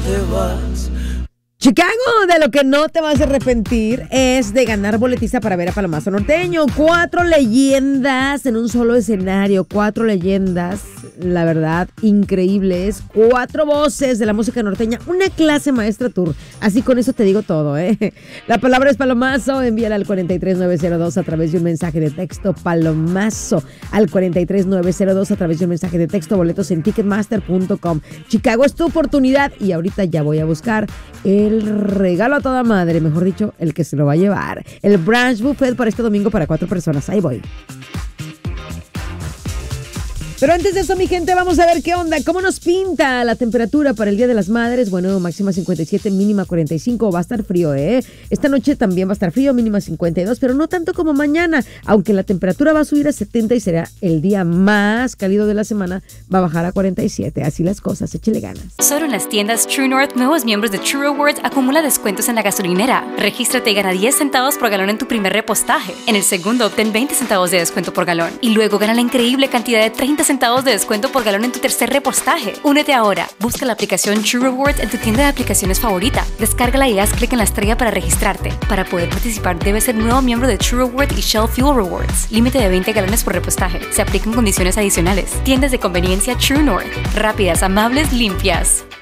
te vas. Chicago, de lo que no te vas a arrepentir es de ganar boletista para ver a Palomazo Norteño. 4 leyendas en un solo escenario, 4 leyendas, la verdad, increíbles. 4 voces de la música norteña, una clase maestra tour. Así con eso te digo todo, ¿eh? La palabra es Palomazo, envíala al 43902 a través de un mensaje de texto. Palomazo al 43902 a través de un mensaje de texto. Boletos en ticketmaster.com. Chicago, es tu oportunidad y ahorita ya voy a buscar el regalo a toda madre, mejor dicho, el que se lo va a llevar. El brunch buffet para este domingo para 4 personas. Ahí voy. Pero antes de eso, mi gente, vamos a ver qué onda, cómo nos pinta la temperatura para el Día de las Madres. Bueno, máxima 57, mínima 45, va a estar frío, ¿eh? Esta noche también va a estar frío, mínima 52, pero no tanto como mañana, aunque la temperatura va a subir a 70 y será el día más cálido de la semana, va a bajar a 47, así las cosas, échele ganas. Solo en las tiendas True North, nuevos miembros de True Rewards acumula descuentos en la gasolinera. Regístrate y gana 10 centavos por galón en tu primer repostaje. En el segundo, obtén 20 centavos de descuento por galón. Y luego gana la increíble cantidad de 30 centavos de descuento por galón en tu tercer repostaje. Únete ahora. Busca la aplicación True Rewards en tu tienda de aplicaciones favorita. Descárgala y haz clic en la estrella para registrarte. Para poder participar, debes ser nuevo miembro de True Rewards y Shell Fuel Rewards. Límite de 20 galones por repostaje. Se aplican condiciones adicionales. Tiendas de conveniencia True North. Rápidas, amables, limpias.